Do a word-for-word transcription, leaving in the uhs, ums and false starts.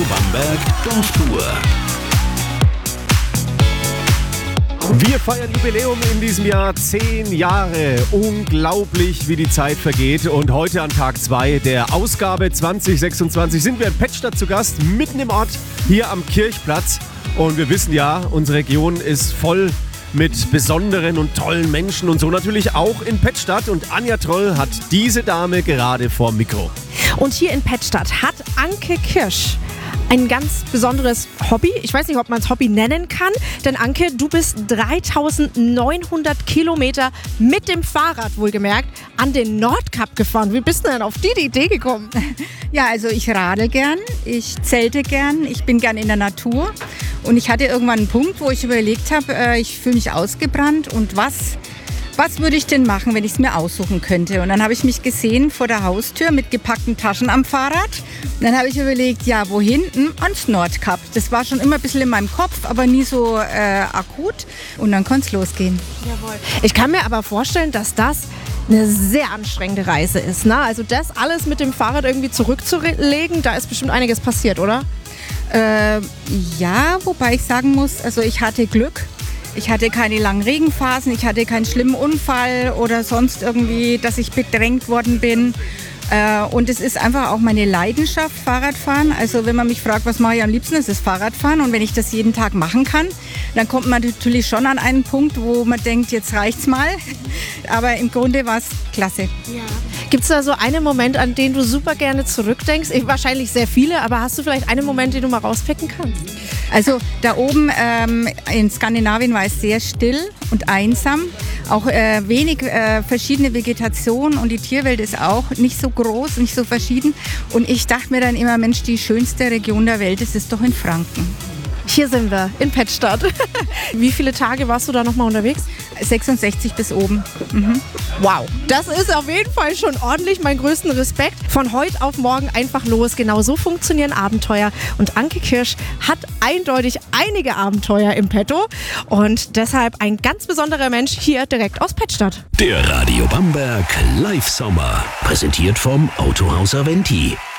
Bamberg Dorftour. Wir feiern Jubiläum in diesem Jahr, zehn Jahre. Unglaublich, wie die Zeit vergeht. Und heute an Tag zwei der Ausgabe zwanzig sechsundzwanzig sind wir in Pettstadt zu Gast, mitten im Ort, hier am Kirchplatz. Und wir wissen ja, unsere Region ist voll mit besonderen und tollen Menschen und so natürlich auch in Pettstadt. Und Anja Troll hat diese Dame gerade vorm Mikro. Und hier in Pettstadt hat Anke Kirsch ein ganz besonderes Hobby. Ich weiß nicht, ob man es Hobby nennen kann, denn Anke, du bist dreitausendneunhundert Kilometer mit dem Fahrrad, wohlgemerkt, an den Nordkap gefahren. Wie bist du denn auf die Idee gekommen? Ja, also ich radel gern, ich zelte gern, ich bin gern in der Natur und ich hatte irgendwann einen Punkt, wo ich überlegt habe, äh, ich fühle mich ausgebrannt und was... Was würde ich denn machen, wenn ich es mir aussuchen könnte? Und dann habe ich mich gesehen vor der Haustür mit gepackten Taschen am Fahrrad. Und dann habe ich überlegt, ja, wohin? Hm, ans Nordkap. Das war schon immer ein bisschen in meinem Kopf, aber nie so äh, akut. Und dann konnte es losgehen. Jawohl. Ich kann mir aber vorstellen, dass das eine sehr anstrengende Reise ist. Ne? Also das alles mit dem Fahrrad irgendwie zurückzulegen, da ist bestimmt einiges passiert, oder? Äh, ja, wobei ich sagen muss, also ich hatte Glück. Ich hatte keine langen Regenphasen, ich hatte keinen schlimmen Unfall oder sonst irgendwie, dass ich bedrängt worden bin. Und es ist einfach auch meine Leidenschaft, Fahrradfahren. Also wenn man mich fragt, was mache ich am liebsten, ist es Fahrradfahren. Und wenn ich das jeden Tag machen kann, dann kommt man natürlich schon an einen Punkt, wo man denkt, jetzt reicht's mal. Aber im Grunde war es klasse. Ja. Gibt es da so einen Moment, an den du super gerne zurückdenkst? Wahrscheinlich sehr viele, aber hast du vielleicht einen Moment, den du mal rauspicken kannst? Also da oben ähm, in Skandinavien war es sehr still und einsam. Auch äh, wenig äh, verschiedene Vegetation und die Tierwelt ist auch nicht so groß, nicht so verschieden. Und ich dachte mir dann immer, Mensch, die schönste Region der Welt ist es doch in Franken. Hier sind wir, in Pettstadt. Wie viele Tage warst du da nochmal unterwegs? sechsundsechzig bis oben. Mhm. Wow, das ist auf jeden Fall schon ordentlich. Mein größten Respekt. Von heute auf morgen einfach los. Genau so funktionieren Abenteuer. Und Anke Kirsch hat eindeutig einige Abenteuer im Petto. Und deshalb ein ganz besonderer Mensch hier direkt aus Pettstadt. Der Radio Bamberg Live Sommer. Präsentiert vom Autohaus Aventi.